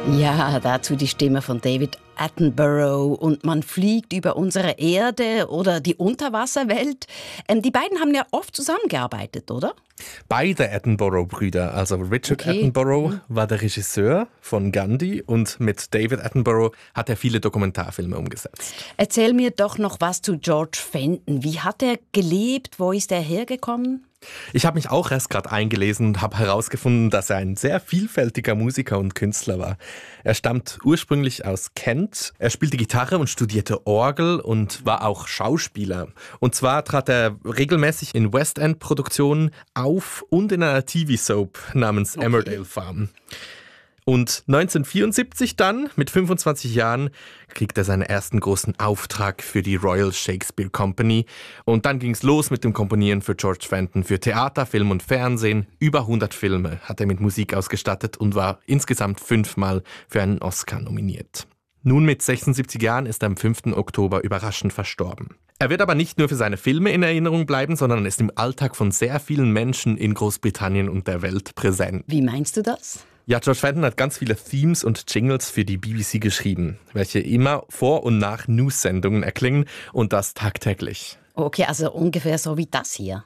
Ja, dazu die Stimme von David Attenborough und man fliegt über unsere Erde oder die Unterwasserwelt. Die beiden haben ja oft zusammengearbeitet, oder? Beide Attenborough-Brüder, also Richard Attenborough war der Regisseur von Gandhi und mit David Attenborough hat er viele Dokumentarfilme umgesetzt. Erzähl mir doch noch was zu George Fenton. Wie hat er gelebt? Wo ist er hergekommen? Ich habe mich auch erst gerade eingelesen und habe herausgefunden, dass er ein sehr vielfältiger Musiker und Künstler war. Er stammt ursprünglich aus Kent. Er spielte Gitarre und studierte Orgel und war auch Schauspieler. Und zwar trat er regelmäßig in West End-Produktionen auf und in einer TV-Soap namens Emmerdale Farm. Und 1974 dann, mit 25 Jahren, kriegt er seinen ersten großen Auftrag für die Royal Shakespeare Company. Und dann ging es los mit dem Komponieren für George Fenton, für Theater, Film und Fernsehen. Über 100 Filme hat er mit Musik ausgestattet und war insgesamt 5-mal für einen Oscar nominiert. Nun mit 76 Jahren ist er am 5. Oktober überraschend verstorben. Er wird aber nicht nur für seine Filme in Erinnerung bleiben, sondern ist im Alltag von sehr vielen Menschen in Großbritannien und der Welt präsent. Wie meinst du das? Ja, George Fenton hat ganz viele Themes und Jingles für die BBC geschrieben, welche immer vor und nach News-Sendungen erklingen und das tagtäglich. Okay, also ungefähr so wie das hier.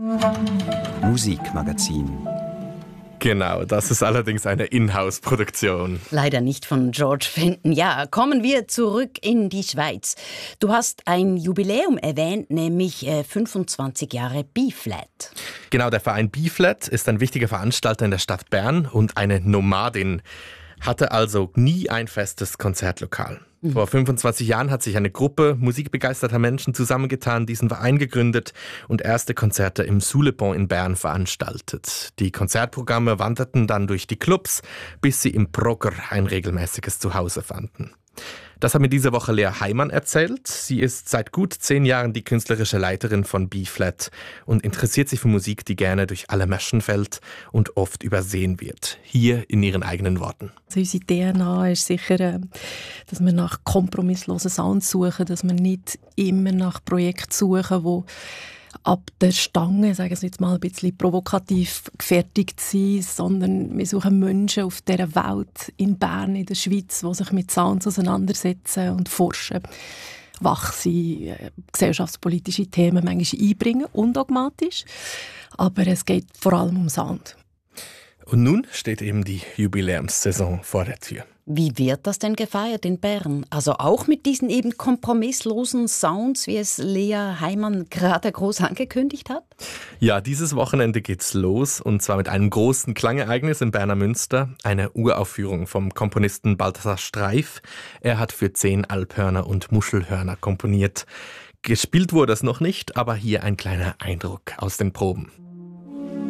Musikmagazin. Genau, das ist allerdings eine Inhouse-Produktion. Leider nicht von George Fenton. Ja, kommen wir zurück in die Schweiz. Du hast ein Jubiläum erwähnt, nämlich 25 Jahre B-Flat. Genau, der Verein B-Flat ist ein wichtiger Veranstalter in der Stadt Bern und eine Nomadin. Hatte also nie ein festes Konzertlokal. Vor 25 Jahren hat sich eine Gruppe musikbegeisterter Menschen zusammengetan, diesen Verein gegründet und erste Konzerte im Soulepont in Bern veranstaltet. Die Konzertprogramme wanderten dann durch die Clubs, bis sie im Progger ein regelmäßiges Zuhause fanden. Das hat mir diese Woche Lea Heimann erzählt. Sie ist seit gut 10 Jahren die künstlerische Leiterin von B-Flat und interessiert sich für Musik, die gerne durch alle Maschen fällt und oft übersehen wird. Hier in ihren eigenen Worten. Also unsere DNA ist sicher, dass wir nach kompromisslosen Sounds suchen, dass wir nicht immer nach Projekten suchen, die ab der Stange, sagen wir jetzt mal ein bisschen provokativ gefertigt sind, sondern wir suchen Menschen auf dieser Welt, in Bern, in der Schweiz, die sich mit Sounds auseinandersetzen und forschen, wach sind, gesellschaftspolitische Themen manchmal einbringen, undogmatisch, aber es geht vor allem um Sound. Und nun steht eben die Jubiläumssaison vor der Tür. Wie wird das denn gefeiert in Bern? Also auch mit diesen eben kompromisslosen Sounds, wie es Lea Heimann gerade groß angekündigt hat? Ja, dieses Wochenende geht's los und zwar mit einem großen Klangereignis im Berner Münster, eine Uraufführung vom Komponisten Balthasar Streif. Er hat für 10 Alphörner und Muschelhörner komponiert. Gespielt wurde es noch nicht, aber hier ein kleiner Eindruck aus den Proben.